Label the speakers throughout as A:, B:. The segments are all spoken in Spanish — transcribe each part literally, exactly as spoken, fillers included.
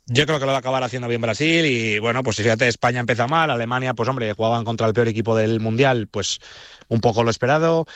A: Yo creo que lo va a acabar haciendo bien Brasil y bueno, pues fíjate, España empieza mal, Alemania, pues hombre, jugaban contra el peor equipo del Mundial, pues un poco lo esperado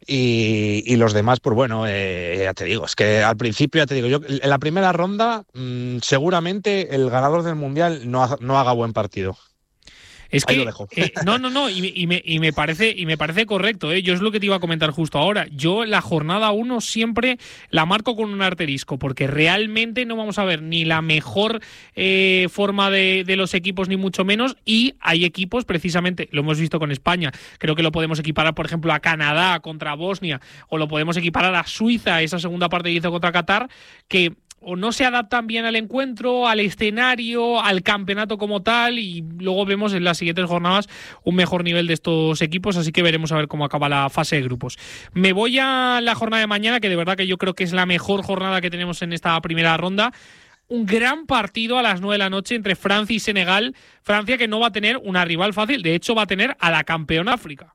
A: y, y los demás, pues bueno, eh, ya te digo, es que al principio, ya te digo, yo en la primera ronda mmm, seguramente el ganador del Mundial no, ha, no haga buen partido.
B: Es
A: Ahí lo
B: que,
A: dejo.
B: eh, no, no, no, y, me- y, me, y, me parece, y me parece correcto, ¿eh? Yo es lo que te iba a comentar justo ahora. Yo la jornada uno siempre la marco con un asterisco, porque realmente no vamos a ver ni la mejor eh, forma de, de los equipos, ni mucho menos, y hay equipos, precisamente, lo hemos visto con España, creo que lo podemos equiparar, por ejemplo, a Canadá contra Bosnia, o lo podemos equiparar a Suiza, esa segunda parte que hizo contra Qatar, que o no se adaptan bien al encuentro, al escenario, al campeonato como tal, y luego vemos en las siguientes jornadas un mejor nivel de estos equipos, así que veremos a ver cómo acaba la fase de grupos. Me voy a la jornada de mañana, que de verdad que yo creo que es la mejor jornada que tenemos en esta primera ronda. Un gran partido a las nueve de la noche entre Francia y Senegal. Francia, que no va a tener una rival fácil, de hecho va a tener a la campeona África.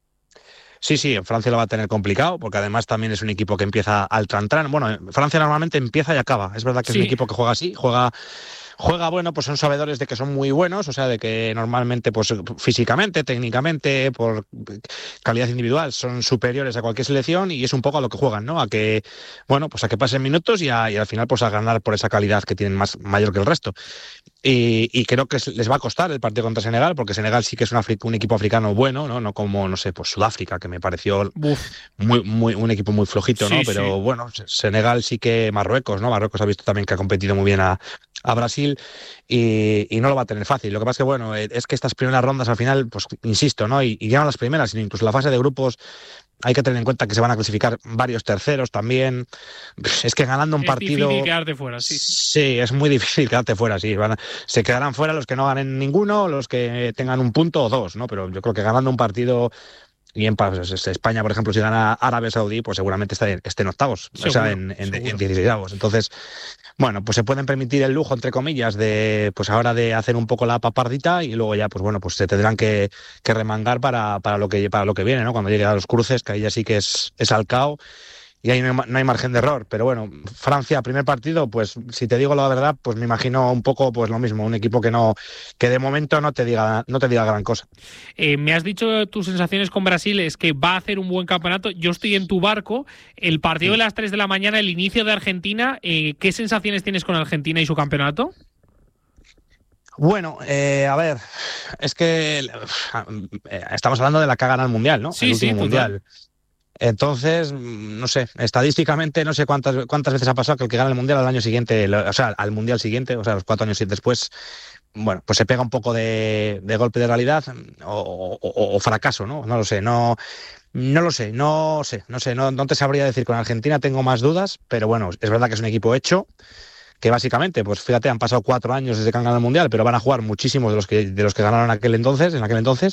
A: Sí, sí, en Francia lo va a tener complicado, porque además también es un equipo que empieza al tran-tran. Bueno, Francia normalmente empieza y acaba. Es verdad que
B: Sí.
A: es un equipo que juega así, juega Juega, bueno, pues son sabedores de que son muy buenos, o sea, de que normalmente, pues físicamente, técnicamente, por calidad individual, son superiores a cualquier selección y es un poco a lo que juegan, ¿no? A que, bueno, pues a que pasen minutos y, a, y al final, pues a ganar por esa calidad que tienen más mayor que el resto. Y, y creo que les va a costar el partido contra Senegal, porque Senegal sí que es un, Afri- un equipo africano bueno, ¿no? No como, no sé, pues Sudáfrica, que me pareció
B: Buf.
A: muy, muy, un equipo muy flojito, ¿no?
B: Sí, sí.
A: Pero bueno, Senegal sí que Marruecos, ¿no? Marruecos ha visto también que ha competido muy bien a, a Brasil y, y no lo va a tener fácil. Lo que pasa es que, bueno, es que estas primeras rondas al final, pues insisto, ¿no? Y, y ya no las primeras, sino incluso la fase de grupos, hay que tener en cuenta que se van a clasificar varios terceros también. Es que ganando un
B: Es difícil
A: partido...
B: quedarte fuera, sí, sí.
A: Sí, es muy difícil quedarte fuera, sí. Van a- se quedarán fuera los que no ganen ninguno, los que tengan un punto o dos, ¿no? Pero yo creo que ganando un partido y en pues, España, por ejemplo, si gana Arabia Saudí, pues seguramente está en, esté en octavos, o sea,
B: Seguro,
A: en, en, en
B: seguro.
A: dieciseisavos. Entonces, bueno, pues se pueden permitir el lujo, entre comillas, de pues ahora de hacer un poco la papardita y luego ya, pues bueno, pues se tendrán que, que remangar para, para, lo que, para lo que viene, ¿no? Cuando llegue a los cruces, que ahí ya sí que es, es al cao y ahí no hay, ma- no hay margen de error. Pero bueno, Francia, primer partido, pues si te digo la verdad, pues me imagino un poco pues lo mismo, un equipo que no, que de momento no te diga, no te diga gran cosa.
B: Eh, me has dicho tus sensaciones con Brasil, es que va a hacer un buen campeonato. Yo estoy en tu barco. El partido de las tres de la mañana, el inicio de Argentina, eh, ¿qué sensaciones tienes con Argentina y su campeonato?
A: Bueno, eh, a ver, es que eh, estamos hablando de la que ha ganado el Mundial, ¿no? El
B: Sí, sí,
A: último
B: total.
A: Mundial. Entonces, mm, no sé, estadísticamente no sé cuántas cuántas veces ha pasado que el que gana el Mundial al año siguiente, lo- o sea, al Mundial siguiente, o sea, los cuatro años después, bueno, pues se pega un poco de, de golpe de realidad o, o- o fracaso, ¿no? No lo sé, no, no lo sé, no sé, no sé, no, no te sabría decir. Con Argentina tengo más dudas, pero bueno, es verdad que es un equipo hecho que básicamente, pues fíjate, han pasado cuatro años desde que han ganado el Mundial, pero van a jugar muchísimos de los que de los que ganaron aquel entonces, en aquel entonces.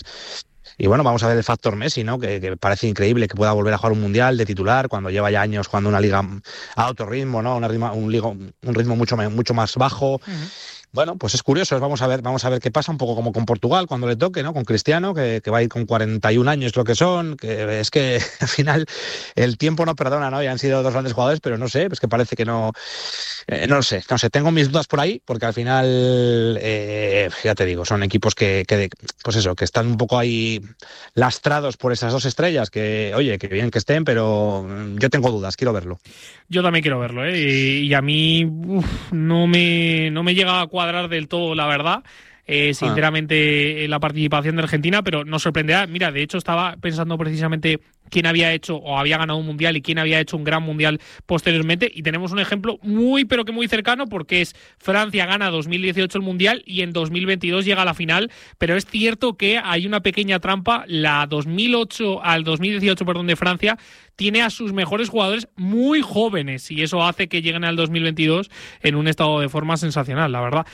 A: Y bueno, vamos a ver el factor Messi, ¿no? Que, que parece increíble que pueda volver a jugar un Mundial de titular cuando lleva ya años jugando una liga a otro ritmo, ¿no? Una ritmo, un, ligo, un ritmo mucho, mucho más bajo.
B: Uh-huh.
A: Bueno, pues es curioso, vamos a ver, vamos a ver qué pasa, un poco como con Portugal cuando le toque, ¿no? Con Cristiano, que, que va a ir con cuarenta y un años lo que son, que es que al final el tiempo no perdona, ¿no? Ya han sido dos grandes jugadores, pero no sé, es que parece que no, eh, no lo sé, no sé, tengo mis dudas por ahí, porque al final, eh, ya te digo, son equipos que, que, pues eso, que están un poco ahí lastrados por esas dos estrellas, que, oye, que bien que estén, pero yo tengo dudas, quiero verlo.
B: Yo también quiero verlo, ¿eh? Y, y a mí uf, no, me, no me llega a cuadrar del todo, la verdad. Eh, sinceramente, ah. la participación de Argentina, pero nos sorprenderá. Mira, de hecho, estaba pensando precisamente quién había hecho o había ganado un mundial y quién había hecho un gran mundial posteriormente, y tenemos un ejemplo muy pero que muy cercano, porque es Francia gana dos mil dieciocho el mundial y en dos mil veintidós llega a la final, pero es cierto que hay una pequeña trampa. La dos mil ocho al dos mil dieciocho, perdón, de Francia tiene a sus mejores jugadores muy jóvenes y eso hace que lleguen al dos mil veintidós en un estado de forma sensacional, la verdad.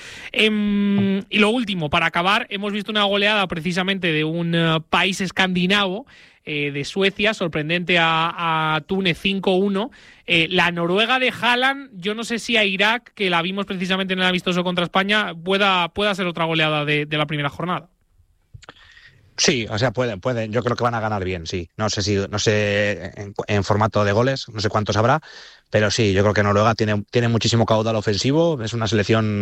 B: Eh, y lo último, para acabar, hemos visto una goleada precisamente de un uh, país escandinavo, Eh, de Suecia, sorprendente a, a Túnez cinco uno. Eh, la Noruega de Haaland, yo no sé si a Irak, que la vimos precisamente en el amistoso contra España, pueda, pueda ser otra goleada de, de la primera jornada.
A: Sí, o sea, pueden, pueden. Yo creo que van a ganar bien, sí. No sé si, no sé en, en formato de goles, no sé cuántos habrá, pero sí, yo creo que Noruega tiene, tiene muchísimo caudal ofensivo, es una selección